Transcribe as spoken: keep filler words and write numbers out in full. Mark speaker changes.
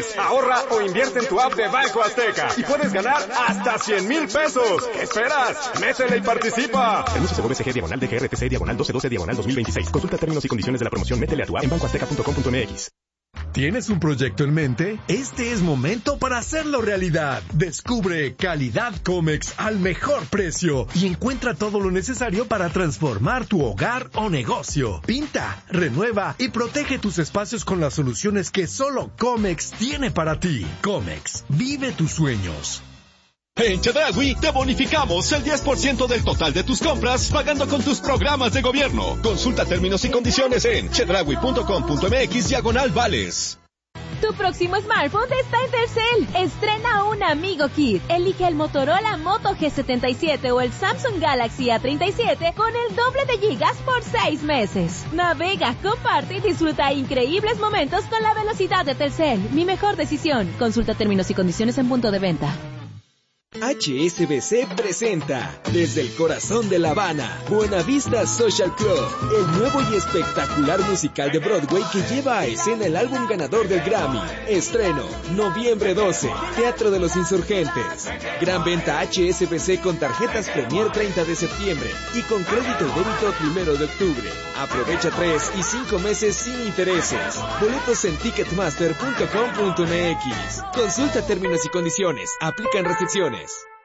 Speaker 1: es. Ahorra o invierte en tu app de Banco Azteca y puedes ganar hasta cien mil pesos. ¿Qué esperas? Métele y participa. Permiso seguro S G diagonal D G R T C diagonal doce doce diagonal dos mil veintiséis. Consulta términos y condiciones de la promoción. Métele a tu app en banco azteca punto com punto m x.
Speaker 2: ¿Tienes un proyecto en mente? Este es momento para hacerlo realidad. Descubre Calidad Comex al mejor precio y encuentra todo lo necesario para transformar tu hogar o negocio. Pinta, renueva y protege tus espacios con las soluciones que solo Comex tiene para ti. Comex, vive tus sueños.
Speaker 3: En Chedraui te bonificamos el diez por ciento del total de tus compras pagando con tus programas de gobierno. Consulta términos y condiciones en chedraui punto com punto m x diagonal vales.
Speaker 4: Tu próximo smartphone está en Telcel. Estrena un Amigo Kit. Elige el Motorola Moto G setenta y siete o el Samsung Galaxy A treinta y siete con el doble de gigas por seis meses. Navega, comparte y disfruta increíbles momentos con la velocidad de Telcel. Mi mejor decisión. Consulta términos y condiciones en punto de venta.
Speaker 5: H S B C presenta desde el corazón de La Habana, Buenavista Social Club, el nuevo y espectacular musical de Broadway que lleva a escena el álbum ganador del Grammy. Estreno, noviembre doce, Teatro de los Insurgentes. Gran venta H S B C con tarjetas Premier treinta de septiembre y con crédito y débito primero de octubre. Aprovecha tres y cinco meses sin intereses. Boletos en ticketmaster punto com punto m x. Consulta términos y condiciones. Aplican restricciones.